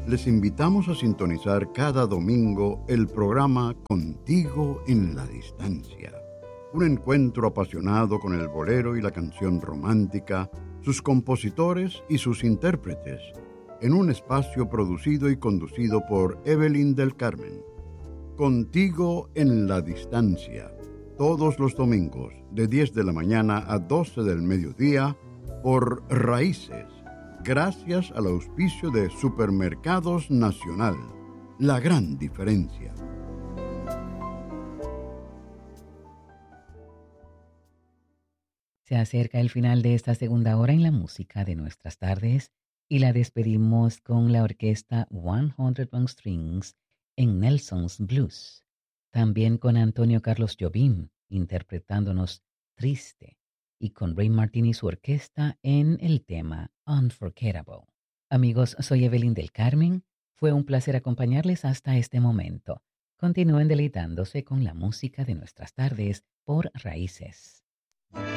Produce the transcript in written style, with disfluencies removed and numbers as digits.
les invitamos a sintonizar cada domingo el programa Contigo en la Distancia. Un encuentro apasionado con el bolero y la canción romántica, sus compositores y sus intérpretes, en un espacio producido y conducido por Evelyn del Carmen. Contigo en la Distancia, todos los domingos de 10 de la mañana a 12 del mediodía por Raíces, gracias al auspicio de Supermercados Nacional, la gran diferencia. Se acerca el final de esta segunda hora en la música de nuestras tardes y la despedimos con la orquesta 100 Strings en Nelson's Blues, también con Antonio Carlos Jobim interpretándonos Triste y con Ray Martin y su orquesta en el tema Unforgettable. Amigos, soy Evelyn del Carmen. Fue un placer acompañarles hasta este momento. Continúen deleitándose con la música de nuestras tardes por Raíces.